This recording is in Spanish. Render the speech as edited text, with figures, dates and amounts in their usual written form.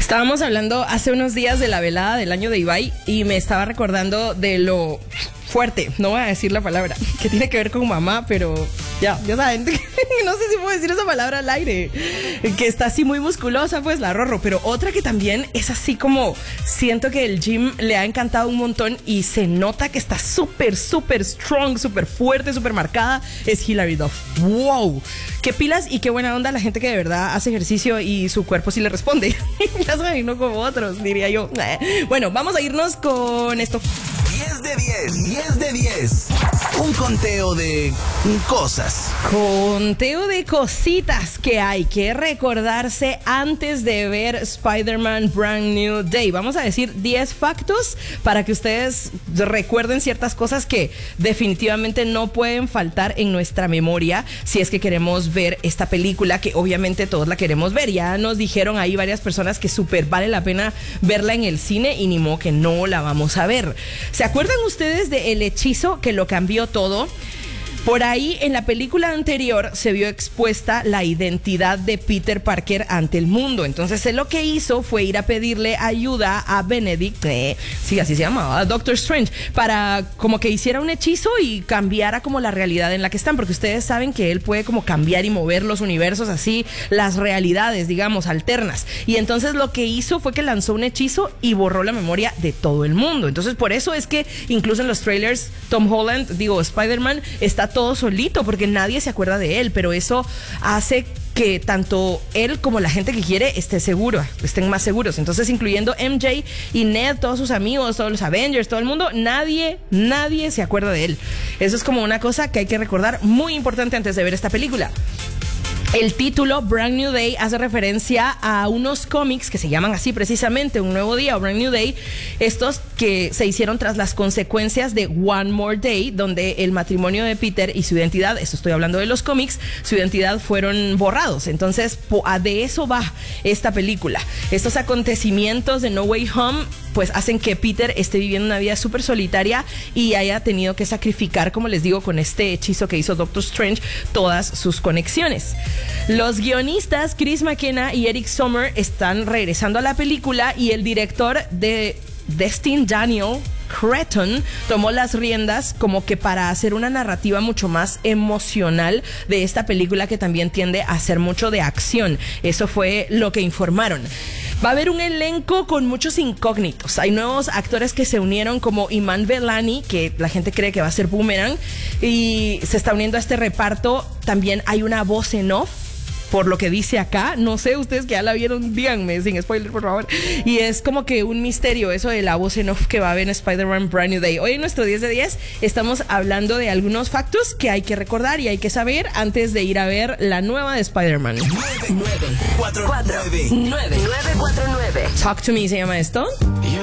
Estábamos hablando hace unos días de la velada del año de Ibai y me estaba recordando de lo fuerte, no voy a decir la palabra, que tiene que ver con mamá, pero ya saben, no sé si puedo decir esa palabra al aire, que está así muy musculosa, pues la Rorro, pero otra que también es así como, siento que el gym le ha encantado un montón y se nota que está súper strong, súper fuerte, súper marcada, es Hilary Duff. ¡Wow! Qué pilas y qué buena onda la gente que de verdad hace ejercicio y su cuerpo sí le responde. Ya saben, no como otros, diría yo. Bueno, vamos a irnos con esto. 10 de 10, 10 de 10. Un conteo de cosas. Conteo de cositas que hay que recordarse antes de ver Spider-Man Brand New Day. Vamos a decir 10 factos para que ustedes recuerden ciertas cosas que definitivamente no pueden faltar en nuestra memoria si es que queremos ver esta película, que obviamente todos la queremos ver. Ya nos dijeron ahí varias personas que súper vale la pena verla en el cine y ni modo que no la vamos a ver. ¿Se acuerdan ustedes de El Hechizo que lo cambió todo? Por ahí, en la película anterior se vio expuesta la identidad de Peter Parker ante el mundo. Entonces, él lo que hizo fue ir a pedirle ayuda a Benedict, sí, así se llamaba, a Doctor Strange, para como que hiciera un hechizo y cambiara como la realidad en la que están, porque ustedes saben que él puede como cambiar y mover los universos así, las realidades, digamos, alternas. Y entonces lo que hizo fue que lanzó un hechizo y borró la memoria de todo el mundo. Entonces, por eso es que incluso en los trailers, Tom Holland, Spider-Man, está todo solito porque nadie se acuerda de él, pero eso hace que tanto él como la gente que quiere estén más seguros. Entonces, incluyendo MJ y Ned, todos sus amigos, todos los Avengers, todo el mundo, nadie se acuerda de él. Eso es como una cosa que hay que recordar, muy importante antes de ver esta película. El título Brand New Day hace referencia a unos cómics que se llaman así precisamente, Un Nuevo Día o Brand New Day, estos que se hicieron tras las consecuencias de One More Day, donde el matrimonio de Peter y su identidad, esto estoy hablando de los cómics, su identidad fueron borrados. Entonces, de eso va esta película. Estos acontecimientos de No Way Home pues hacen que Peter esté viviendo una vida súper solitaria y haya tenido que sacrificar, como les digo, con este hechizo que hizo Doctor Strange, todas sus conexiones. Los guionistas Chris McKenna y Eric Sommer están regresando a la película y el director de Destin Daniel Cretton tomó las riendas como que para hacer una narrativa mucho más emocional de esta película, que también tiende a ser mucho de acción. Eso fue lo que informaron. Va a haber un elenco con muchos incógnitos. Hay nuevos actores que se unieron, como Iman Vellani, que la gente cree que va a ser Boomerang, y se está uniendo a este reparto. También hay una voz en off, por lo que dice acá, no sé, ustedes que ya la vieron, díganme, sin spoiler, por favor. Y es como que un misterio eso de la voz en off que va a haber en Spider-Man Brand New Day. Hoy en nuestro 10 de 10 estamos hablando de algunos factos que hay que recordar y hay que saber antes de ir a ver la nueva de Spider-Man. 949 Talk to Me se llama esto.